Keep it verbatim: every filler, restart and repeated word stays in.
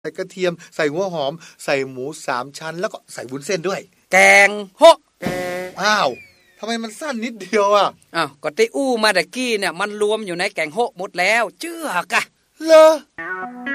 ใส่กระเทียมใส่หัวหอมใส่หมูสามชั้นแล้วก็ใส่วุ้นเส้นด้วยแกงโฮะอ้าวทำไมมันสั้นนิดเดียวอ่ะอ้าวก็ที่อู้มาตะกี้เนี่ยมันรวมอยู่ในแกงโฮะหมดแล้วเชื่อกะเหรอ